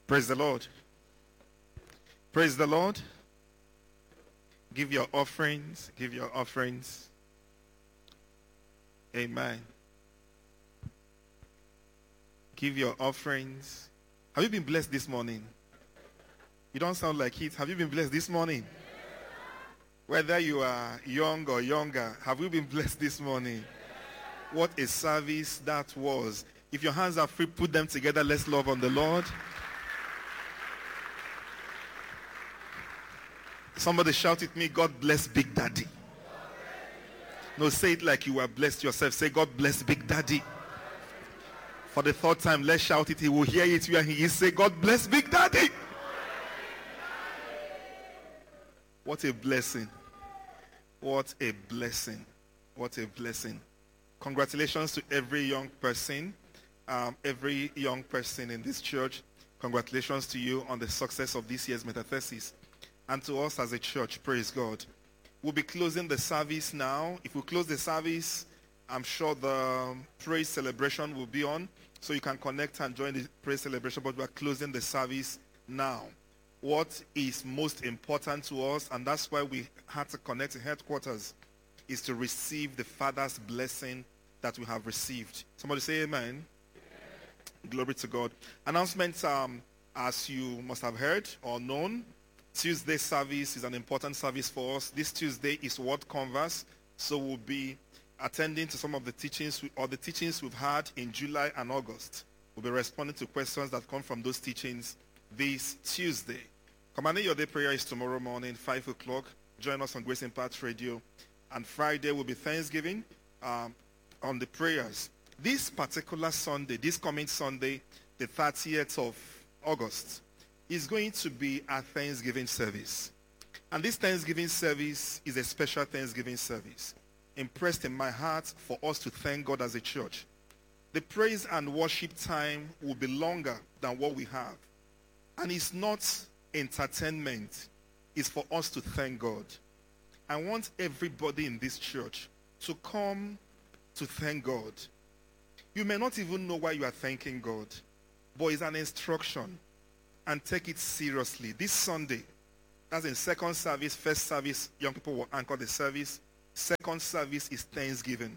Praise the Lord. Praise the Lord. Give your offerings. Give your offerings. Amen. Give your offerings. Have you been blessed this morning? You don't sound like it. Have you been blessed this morning? Whether you are young or younger, have you been blessed this morning? What a service that was. If your hands are free, put them together. Let's love on the Lord. Somebody shout at me, God bless Big Daddy. No, say it like you were blessed yourself. Say, God bless Big Daddy. For the third time, let's shout it. He will hear it where he is. Say, God bless Big Daddy. What a blessing. What a blessing. What a blessing. Congratulations to every young person. Every young person in this church. Congratulations to you on the success of this year's metathesis. And to us as a church, praise God. We'll be closing the service now. If we close the service, I'm sure the praise celebration will be on. So you can connect and join the praise celebration. But we're closing the service now. What is most important to us, and that's why we had to connect to headquarters, is to receive the Father's blessing that we have received. Somebody say amen. Amen. Glory to God. Announcements, as you must have heard or known, Tuesday service is an important service for us. This Tuesday is Word Converse, so we'll be attending to some of the teachings we've had in July and August. We'll be responding to questions that come from those teachings this Tuesday. Commanding Your Day prayer is tomorrow morning, 5 o'clock. Join us on Grace Impact Radio. And Friday will be Thanksgiving on the prayers. This particular Sunday, this coming Sunday, the 30th of August, is going to be our Thanksgiving service. And this Thanksgiving service is a special Thanksgiving service, impressed in my heart for us to thank God as a church. The praise and worship time will be longer than what we have. And it's not entertainment. It's for us to thank God. I want everybody in this church to come to thank God. You may not even know why you are thanking God, but it's an instruction, and take it seriously. This Sunday, that's in second service, first service, young people will anchor the service. Second service is Thanksgiving.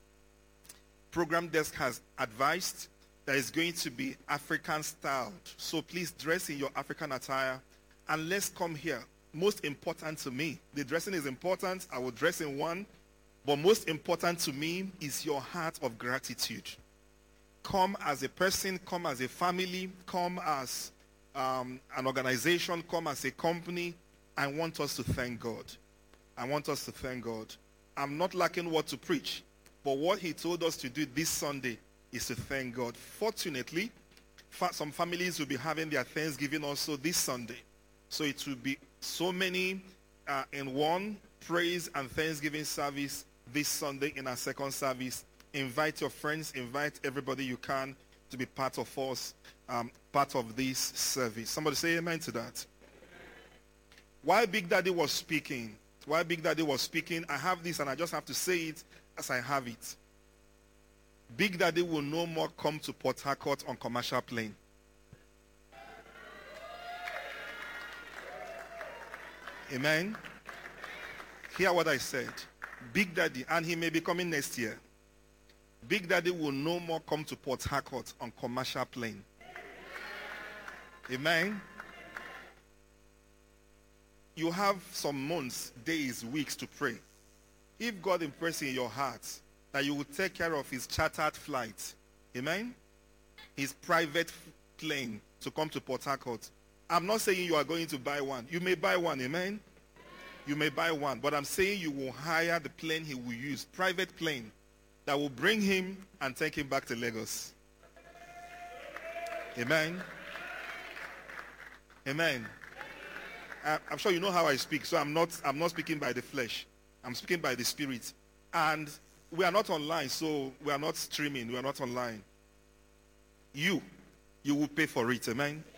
Program desk has advised that is going to be African styled. So please dress in your African attire and let's come here. Most important to me, the dressing is important. I will dress in one. But most important to me is your heart of gratitude. Come as a person, come as a family, come as an organization, come as a company. I want us to thank God. I want us to thank God. I'm not lacking what to preach, but what he told us to do this Sunday is to thank God. Fortunately, some families will be having their Thanksgiving also this Sunday. So it will be so many in one praise and Thanksgiving service this Sunday in our second service. Invite your friends, invite everybody you can to be part of us, part of this service. Somebody say amen to that. While Big Daddy was speaking, I have this and I just have to say it as I have it. Big Daddy will no more come to Port Harcourt on commercial plane. Amen. Hear what I said. Big Daddy, and he may be coming next year. Big Daddy will no more come to Port Harcourt on commercial plane. Amen. You have some months, days, weeks to pray. If God impresses in your heart that you will take care of his chartered flight, amen, his private plane to come to Port Harcourt. I'm not saying you are going to buy one. You may buy one, amen. You may buy one, but I'm saying you will hire the plane he will use, private plane, that will bring him and take him back to Lagos. Amen. Amen. I'm sure you know how I speak, so I'm not speaking by the flesh. I'm speaking by the Spirit. And we are not online, so we are not streaming. We are not online. You will pay for it. Amen.